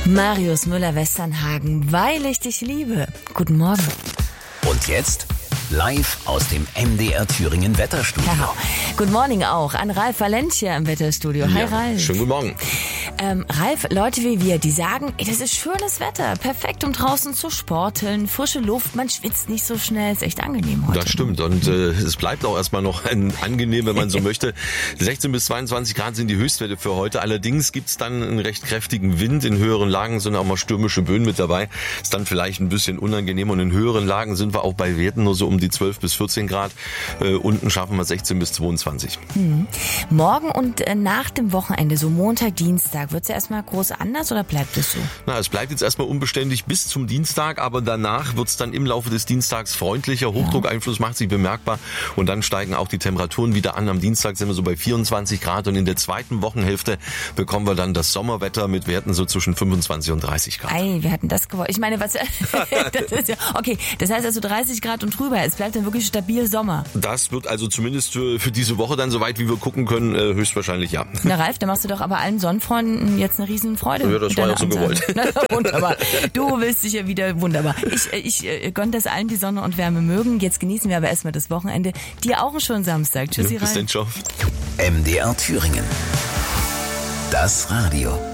Marius Müller-Westernhagen, weil ich dich liebe. Guten Morgen. Und jetzt live aus dem MDR Thüringen Wetterstudio. Ja. Good morning auch an Ralf Valencia im Wetterstudio. Hi Ralf. Schönen guten Morgen. Ralf, Leute wie wir, die sagen, das ist schönes Wetter, perfekt um draußen zu sporteln, frische Luft, man schwitzt nicht so schnell, ist echt angenehm heute. Das stimmt und es bleibt auch erstmal noch angenehm, wenn man so möchte. 16 bis 22 Grad sind die Höchstwerte für heute, allerdings gibt's dann einen recht kräftigen Wind, in höheren Lagen sind auch mal stürmische Böen mit dabei, ist dann vielleicht ein bisschen unangenehm und in höheren Lagen sind wir auch bei Werten nur so um die 12 bis 14 Grad, unten schaffen wir 16 bis 22. Morgen und nach dem Wochenende, so Montag, Dienstag, wird's ja erstmal groß anders oder bleibt es so? Na, es bleibt jetzt erstmal unbeständig bis zum Dienstag, aber danach wird's dann im Laufe des Dienstags freundlicher. Hochdruckeinfluss macht sich bemerkbar und dann steigen auch die Temperaturen wieder an. Am Dienstag sind wir so bei 24 Grad und in der zweiten Wochenhälfte bekommen wir dann das Sommerwetter mit Werten so zwischen 25 und 30 Grad. Ei, wir hatten das gewollt. Ich meine, was, das ist ja, okay, das heißt also 30 Grad und drüber, es bleibt dann wirklich stabil Sommer. Das wird also zumindest für diese Woche dann, soweit wie wir gucken können, höchstwahrscheinlich ja. Na Ralf, da machst du doch aber allen Sonnenfreunden jetzt eine riesen Freude. Ja, das war ja so gewollt. Na, wunderbar. Du willst dich ja wieder, wunderbar. Ich gönne das allen, die Sonne und Wärme mögen. Jetzt genießen wir aber erstmal das Wochenende. Dir auch einen schönen Samstag. Tschüssi, Bis Ralf. dann, ciao. MDR Thüringen. Das Radio.